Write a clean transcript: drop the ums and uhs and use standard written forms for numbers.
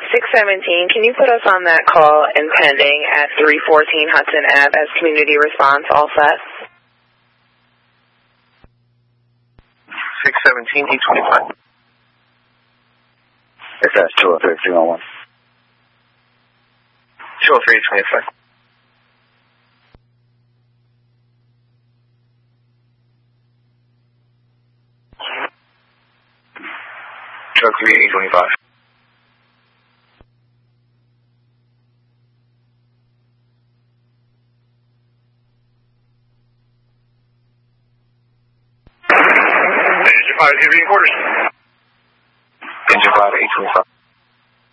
617, can you put us on that call and pending at 314 Hudson Ave as community response, all set? 617, 825. SS 203-301. 203-825. Truck 3825. Engine 5, giving quarters. Engine 5, 825.